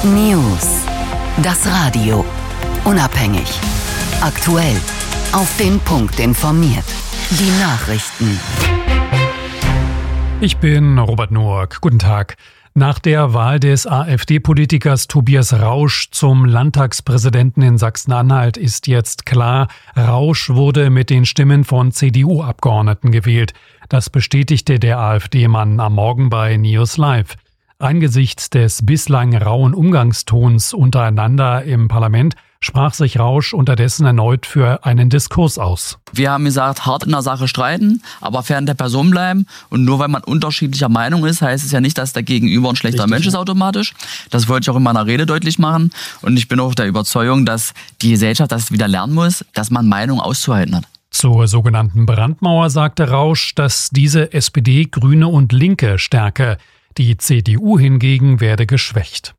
News. Das Radio. Unabhängig. Aktuell. Auf den Punkt informiert. Die Nachrichten. Ich bin Robert Noack. Guten Tag. Nach der Wahl des AfD-Politikers Tobias Rausch zum Landtagspräsidenten in Sachsen-Anhalt ist jetzt klar, Rausch wurde mit den Stimmen von CDU-Abgeordneten gewählt. Das bestätigte der AfD-Mann am Morgen bei News Live. Angesichts des bislang rauen Umgangstons untereinander im Parlament sprach sich Rausch unterdessen erneut für einen Diskurs aus. Wir haben gesagt, hart in der Sache streiten, aber fair in der Person bleiben. Und nur weil man unterschiedlicher Meinung ist, heißt es ja nicht, dass der Gegenüber ein schlechter Mensch ist automatisch. Das wollte ich auch in meiner Rede deutlich machen. Und ich bin auch der Überzeugung, dass die Gesellschaft das wieder lernen muss, dass man Meinung auszuhalten hat. Zur sogenannten Brandmauer sagte Rausch, dass diese SPD, Grüne und Linke stärke. Die CDU hingegen werde geschwächt.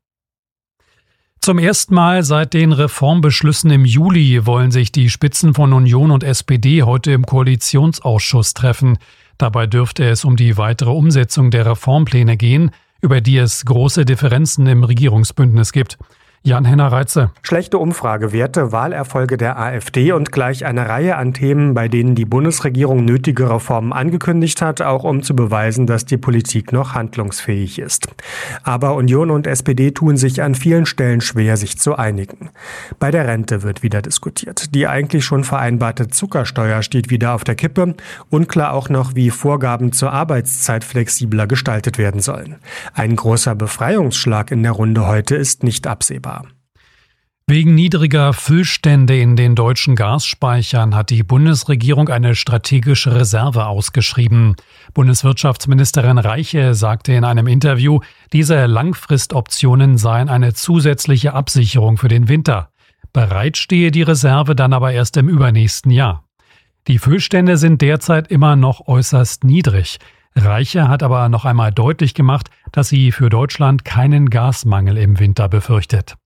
Zum ersten Mal seit den Reformbeschlüssen im Juli wollen sich die Spitzen von Union und SPD heute im Koalitionsausschuss treffen. Dabei dürfte es um die weitere Umsetzung der Reformpläne gehen, über die es große Differenzen im Regierungsbündnis gibt. Jan-Henner Reitze. Schlechte Umfragewerte, Wahlerfolge der AfD und gleich eine Reihe an Themen, bei denen die Bundesregierung nötige Reformen angekündigt hat, auch um zu beweisen, dass die Politik noch handlungsfähig ist. Aber Union und SPD tun sich an vielen Stellen schwer, sich zu einigen. Bei der Rente wird wieder diskutiert. Die eigentlich schon vereinbarte Zuckersteuer steht wieder auf der Kippe. Unklar auch noch, wie Vorgaben zur Arbeitszeit flexibler gestaltet werden sollen. Ein großer Befreiungsschlag in der Runde heute ist nicht absehbar. Wegen niedriger Füllstände in den deutschen Gasspeichern hat die Bundesregierung eine strategische Reserve ausgeschrieben. Bundeswirtschaftsministerin Reiche sagte in einem Interview, diese Langfristoptionen seien eine zusätzliche Absicherung für den Winter. Bereit stehe die Reserve dann aber erst im übernächsten Jahr. Die Füllstände sind derzeit immer noch äußerst niedrig. Reiche hat aber noch einmal deutlich gemacht, dass sie für Deutschland keinen Gasmangel im Winter befürchtet.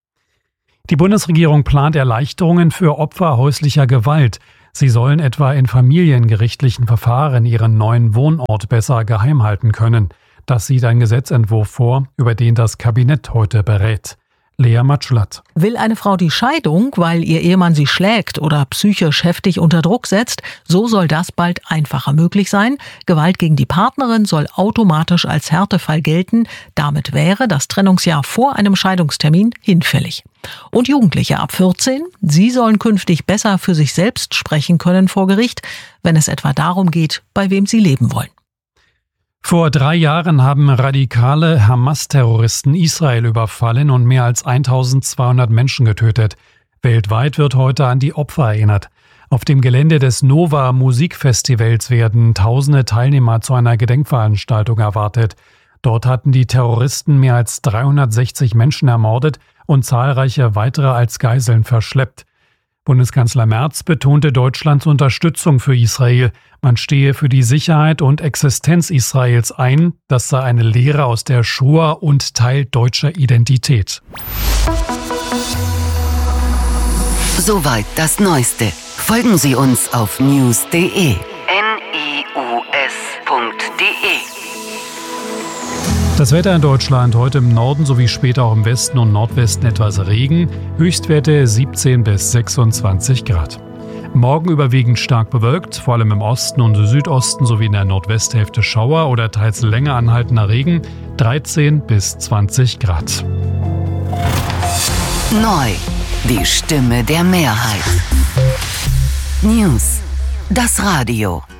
Die Bundesregierung plant Erleichterungen für Opfer häuslicher Gewalt. Sie sollen etwa in familiengerichtlichen Verfahren ihren neuen Wohnort besser geheim halten können. Das sieht ein Gesetzentwurf vor, über den das Kabinett heute berät. Lea Matschlatt. Will eine Frau die Scheidung, weil ihr Ehemann sie schlägt oder psychisch heftig unter Druck setzt, so soll das bald einfacher möglich sein. Gewalt gegen die Partnerin soll automatisch als Härtefall gelten. Damit wäre das Trennungsjahr vor einem Scheidungstermin hinfällig. Und Jugendliche ab 14, sie sollen künftig besser für sich selbst sprechen können vor Gericht, wenn es etwa darum geht, bei wem sie leben wollen. Vor 3 Jahren haben radikale Hamas-Terroristen Israel überfallen und mehr als 1200 Menschen getötet. Weltweit wird heute an die Opfer erinnert. Auf dem Gelände des Nova Musikfestivals werden tausende Teilnehmer zu einer Gedenkveranstaltung erwartet. Dort hatten die Terroristen mehr als 360 Menschen ermordet und zahlreiche weitere als Geiseln verschleppt. Bundeskanzler Merz betonte Deutschlands Unterstützung für Israel. Man stehe für die Sicherheit und Existenz Israels ein. Das sei eine Lehre aus der Shoah und Teil deutscher Identität. Soweit das Neueste. Folgen Sie uns auf news.de. news.de. Das Wetter in Deutschland heute im Norden sowie später auch im Westen und Nordwesten etwas Regen, Höchstwerte 17 bis 26 Grad. Morgen überwiegend stark bewölkt, vor allem im Osten und Südosten sowie in der Nordwesthälfte Schauer oder teils länger anhaltender Regen, 13 bis 20 Grad. Neu, die Stimme der Mehrheit. News, das Radio.